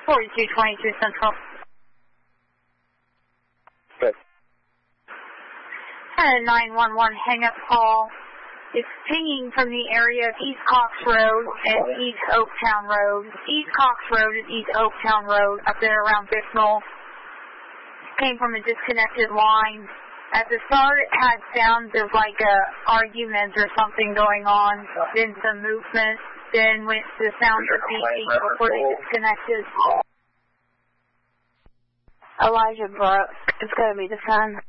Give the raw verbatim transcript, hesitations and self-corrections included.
forty-two twenty-two Central. Good. And nine one one hang-up call. It's pinging from the area of East Cox Road and East Oaktown Road. East Cox Road and East Oaktown Road up there around Bicknell. Came from a disconnected line. At the start, it had sounds of like a argument or something going on. Then some movement. Then went to the sound of beeping before they disconnected. Elijah Brooks. It's going to be the sun.